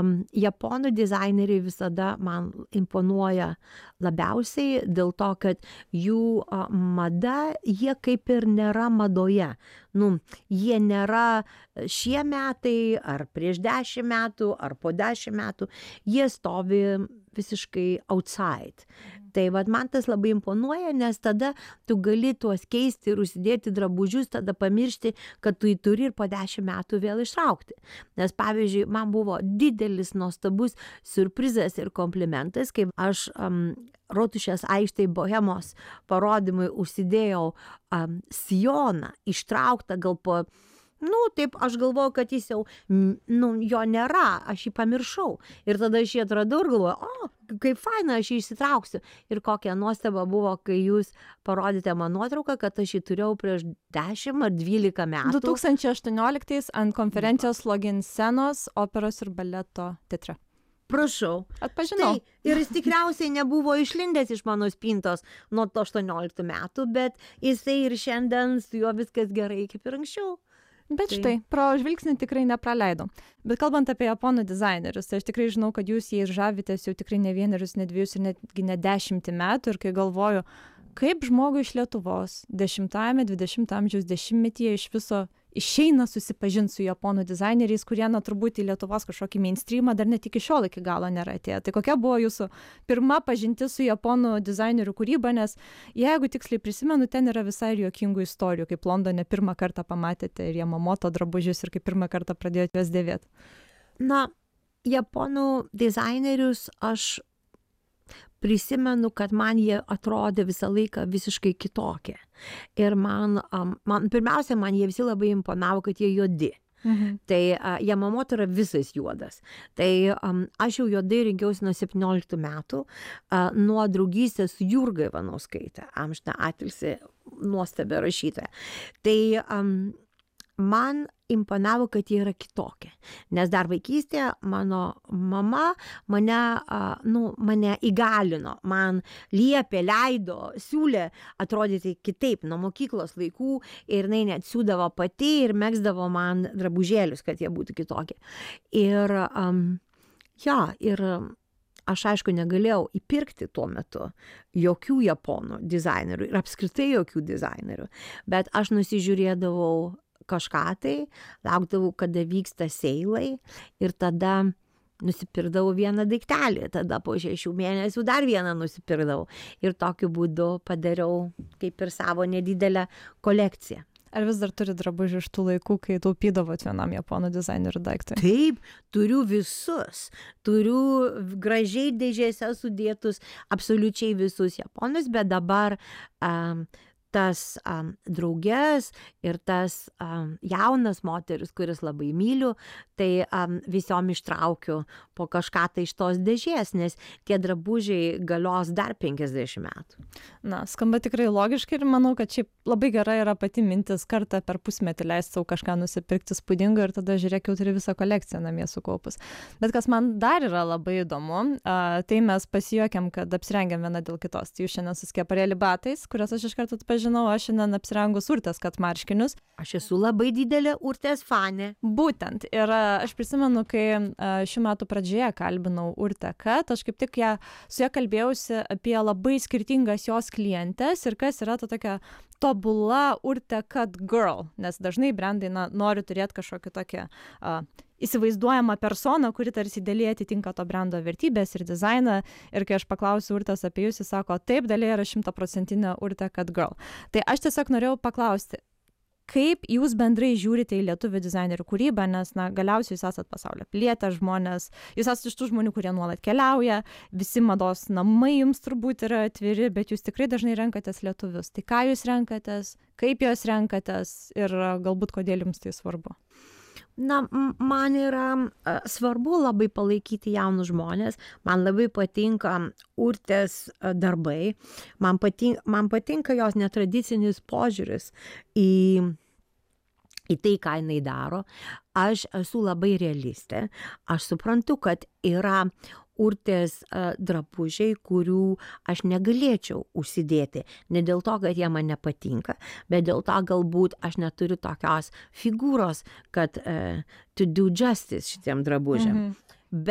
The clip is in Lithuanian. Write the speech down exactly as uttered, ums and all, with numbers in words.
um, japonų dizaineriai visada man imponuoja labiausiai dėl to, kad jų uh, mada, jie kaip ir nėra madoje. Nu, jie nėra šie metai, ar prieš dešimt metų, ar po dešimt metų. Jie stovi visiškai outside. Tai vat, man tas labai imponuoja, nes tada tu gali tuos keisti ir užsidėti drabužius, tada pamiršti, kad tu jį turi ir po dešimt metų vėl ištraukti. Nes pavyzdžiui, man buvo didelis nuostabus siurprizas ir komplimentas, kai aš um, Rotušės aikštėj Bohemos parodymui užsidėjau um, sijoną, ištrauktą gal po Nu, taip, aš galvoju, kad jis jau, nu, jo nėra, aš jį pamiršau. Ir tada aš jį atradau ir galvoju, o, kaip faina, aš jį išsitrauksiu. Ir kokia nuostaba buvo, kai jūs parodėte man nuotrauką, kad aš jį turėjau prieš dešimt ar dvylika metų. du tūkstančiai aštuonioliktais ant konferencijos Login scenos operos ir baleto teatre. Prašau. Atpažinau. Tai, ir jis tikriausiai nebuvo išlindęs iš mano spintos nuo aštuonioliktų metų, bet jisai ir šiandien su juo viskas gerai kaip ir anksčiau. Bet Tai- štai, pro žvilgsnį tikrai nepraleidau. Bet kalbant apie japonų dizainerius, tai aš tikrai žinau, kad jūs jais žavitės jau tikrai ne vienerius, ne dviejus ir netgi ne dešimtį metų. Ir kai galvoju, kaip žmogui iš Lietuvos dešimtajame, dvidešimto amžiaus dešimtmetyje iš viso išeina susipažinti su japonų dizaineriais, kurie, na, turbūt į Lietuvos kažkokį mainstreamą dar net iki šiol iki galo nėra atėję. Tai kokia buvo jūsų pirma pažintis su japonų dizainerių kūryba, nes jeigu tiksliai prisimenu, ten yra visai ir juokingų istorijų, kaip Londone pirmą kartą pamatėte ir Yamamoto drabužius ir kaip pirmą kartą pradėjote juos dėvėti. Na, japonų dizainerius aš prisimenu, kad man jie atrodė visą laiką visiškai kitokie. Ir man, um, man pirmiausia, man jie visi labai imponavo, kad jie juodi. Mhm. Tai uh, Yamamoto yra visas juodas. Tai um, aš jau juodai rinkiausi nuo septynioliktų metų, uh, nuo draugystės su Jurga Ivanauskaite, amžiną atilsį nuostabia rašytoja. Tai um, man imponavo, kad jie yra kitokie. Nes dar vaikystėje mano mama mane, uh, nu, mane įgalino, man liepė, leido, siūlė atrodyti kitaip nuo mokyklos laikų ir jinai net siūdavo pati ir megzdavo man drabužėlius, kad jie būtų kitokie. Ir, um, ja, ir aš aišku negalėjau įpirkti tuo metu jokių japonų dizainerių ir apskritai jokių dizainerių, bet aš nusižiūrėdavau kažką tai, laukdavau, kada vyksta seilai ir tada nusipirkdavau vieną daiktelį, tada po šešių mėnesių dar vieną nusipirkdavau ir tokiu būdu padariau kaip ir savo nedidelę kolekciją. Ar vis dar turi drabužių iš tų laikų, kai taupydavot vienam japonų dizainerių daiktui? Taip, turiu visus. Turiu gražiai dėžėse sudėtus absoliučiai visus japonus, bet dabar um, tas um, drauges ir tas um, jaunas moteris, kuris labai myliu, tai um, visom ištraukiu po kažką tai iš tos dėžės, nes tie drabužiai galios dar penkiasdešimt metų. Na, skamba tikrai logiškai ir manau, kad šiaip labai gera yra pati mintis kartą per pusmetį leisti savo kažką nusipirkti spūdingo ir tada žiūrėk, jau turi visą kolekciją namie sukaupus. Bet kas man dar yra labai įdomu, a, tai mes pasijuokėm, kad apsirengėm viena dėl kitos. Tai jūs šiandien suskieparėlį batais, kuriuos aš iš karto atpažinau, aš šiandien apsirengus Urtės Katmarškinius. Aš esu labai didelė Urtės fanė. Būtent. Ir a, aš prisimenu, kai a, šių metų pradžioje kalbinau Urtę Kat, aš kaip tik ją, su ją kalbėjausi apie labai skirtingas jos klientes ir kas yra ta tokia tobula Urtė Kat girl, nes dažnai brandai na, nori turėti kažkokį tokį a, įsivaizduojamą personą, kuri tarsi idealiai atitinka to brando vertybės ir dizainą. Ir kai aš paklausiu Urtės apie jūs, jis sako, taip, dalia yra šimtaprocentinė Urtė Kat girl. Tai aš tiesiog norėjau paklausti, kaip jūs bendrai žiūrite į lietuvių dizainerių kūrybą, nes, na, galiausiai jūs esat pasaulio pilietė žmonės, jūs esate iš tų žmonių, kurie nuolat keliauja, visi mados namai jums turbūt yra atviri, bet jūs tikrai dažnai renkatės lietuvius. Tai ką jūs renkatės, kaip jūs renkatės ir galbūt kodėl jums tai svarbu? Na, man yra uh, svarbu labai palaikyti jaunus žmonės, man labai patinka Urtės uh, darbai, man patinka, man patinka jos netradicinis požiūris į, į tai, ką jinai daro. Aš esu labai realistė, aš suprantu, kad yra Urtės uh, drabužiai, kurių aš negalėčiau užsidėti. Ne dėl to, kad jie man nepatinka, bet dėl to galbūt aš neturiu tokios figūros, kad uh, to do justice šitiem drabužiam. Mhm.